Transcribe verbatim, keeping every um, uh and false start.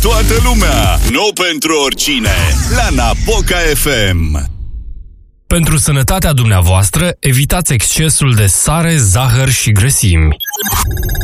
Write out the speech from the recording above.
toată lumea, nu pentru oricine. La Napoca F M. Pentru sănătatea dumneavoastră, evitați excesul de sare, zahăr și grăsimi.